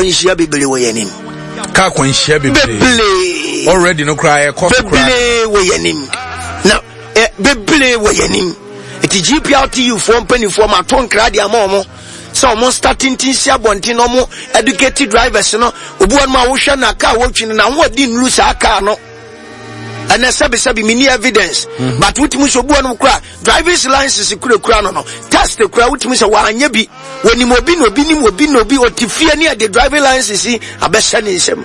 kwanhyia bebele wo yanim ka kwanhyia bebele already no cry cost bebele wo yanim na bebele wo yanim eti GPRTU for mpanifo ma ton kra dia ma so omo starting tin sia bontin no mo educated drivers no obuwa no ma wo hwe na car wo twin na ho di nlu sa car no and sabi mini evidence but wutimu so obuwa no kra driver's license kura no test kura wutimu se wa anya bi woni mo bi no bi ni mo bi no bi otifie ne the driving license abesha ne nsem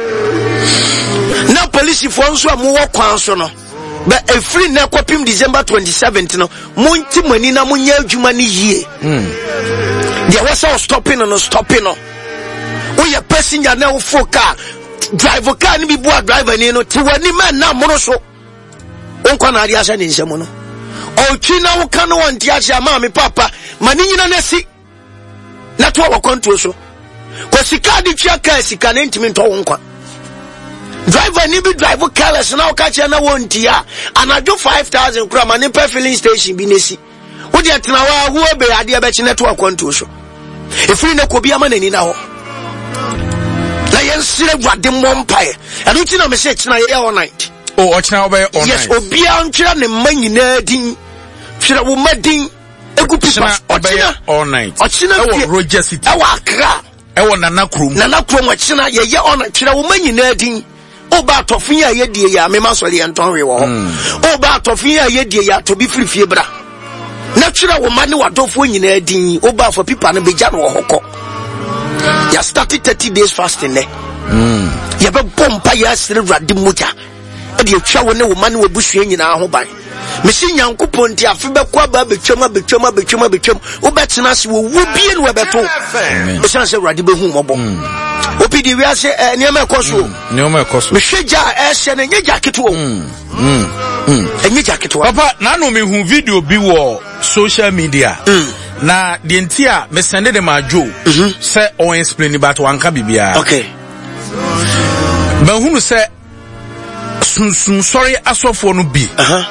na police for nso amwo kwan so no but a free na kopim December 27th no monti mani na munya adwuma ni yie there was all stopping no we a passenger na wo for car driver car ni bi bua driver ni no ti wani man na mono so onko na ade asa ni nsem no o twi na wo kan won ti ase ama me papa mani nyina na si na to wo control so ko sika di twa car sika na ntimi to wo nkwa driver ni bi drive careless na okache na wontia anajo 5,000 kura mani per filling station bi nesi wo de tena wa wo be ade be chine to akwanto so efiri na ko bia ma nani na ho na yensire gwade mompae anu ti na me se china ye all night o china obe all night yes obia nchira ne manyina din chira wo madin egu pipa china all night china e Roger City e wa Accra e wo nana krom china ye all night chira wo manyina din oba tofin ya yedie ya me masori entonwe wo oba tofin ya yedie ya to bi frifie bra na twira wo mane wadofo nyina din oba for pipa na beja no hokọ ya started 30 days fasting ne ya be bompa ya sire rade moja e de twa wo ne wo mane wo busue nyina ho ban me si nyankopon ti afi be kwa ba betwam obetena se wo wubie no beto o san se rade be hu mobo opidi wi ase niam ekoso me hweja ehye na nyeja keto enyeja keto papa na no me hu video bi wo social media na de ntia me send them ajo say o explain about wanka bibia okay ba hunu say sunsun sorry asofo no bi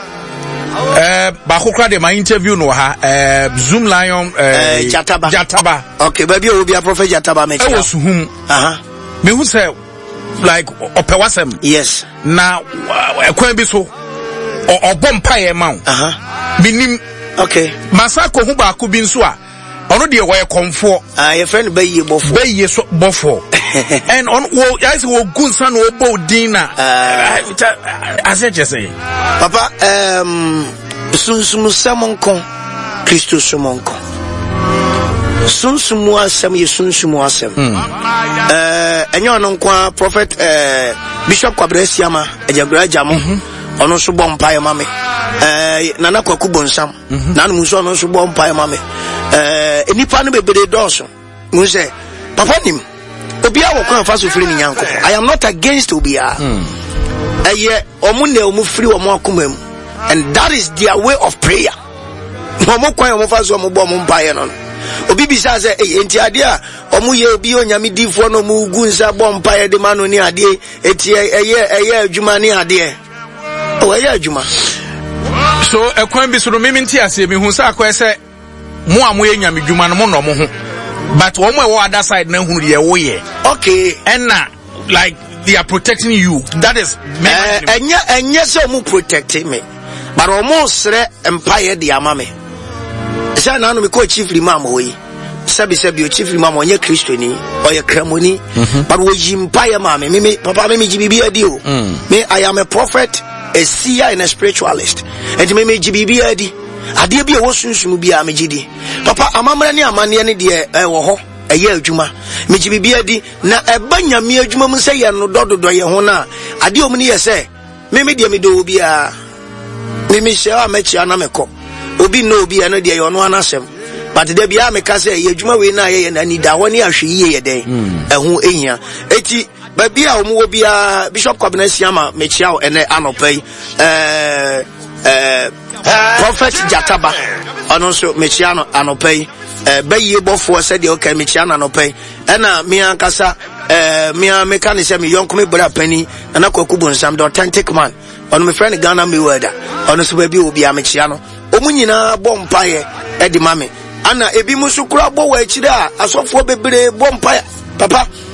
ba kokra de my interview no ha Zoom Lion Jataba okay baby obi a prophet Jataba me I was hum me who say like opewasem yes na ekwan bi so obompa ye ma minim okay masako hu ba ko bi nso a ono de wo ye komfo your friend bayi bofo and on wo I say wo gunsa no bo dina as I just say papa sunsumu samonko Christo sumonko sunsumu asem ye sunsumu asem enyo no kwa prophet Bishop Kwabena Siama ejagra jamo ono so bompa ye mame nana kwaku bonsam nanu muso ono so bompa ye mame enipa no bebere doso mu se papa nim obia wo kwa fa so firi ni nyanko I am not against obia omune omufiri omo akomam and that is their way of prayer omo kwa omo fa so omo bo omo mpa ye no obi bi sa say enti ade a omo ye obi onyame difo no mu gu nsa bo mpa ye de ma no ni ade eti eye adwuma ni ade o eye adwuma so ekwan bi so no mimenti ase mi hu sa akwa se mo amoye nyame dwuma no mo no mo ho but one more other side na hu ye wo ye okay and like they are protecting you that is enye se omo protecting me but omo sre empire de ama me say na no me ko chief imam hoyi sabi o chief imam onye Christiani oye kramoni but wo empire ma me papa me jibibi adi o me I am a prophet, a seer and a spiritualist and me jibibi adi ade bi e wo sunsun bi a me gidi papa amamra ni amane ne de wo ho eye adwuma me jibibi adi na eba nyame adwuma mu se ye no dododo ye ho na ade o mu ne ye se me de me do obi a me hye a me chia na me ko obi no obi e no de ye ono anasem but de bia me ka se ye adwuma we na ye na ni da ho ne ahwe yi ye den ehu ehia eti ba bia o mu obi a Bishop Kwabena Siama me chia o ene anopai prophet Jataba ono so mechiano anopai bayi bofo said the okay mechiano anopai ena me ankasa me meka ne se me yonko me bra pani na kwaku bonsam the authentic man ono me friend Ghana me weda ono so ba bi obi a mechiano omunyina bompaye edi mame ana ebi musu kura bo wa akire a asofo bebre bompaye papa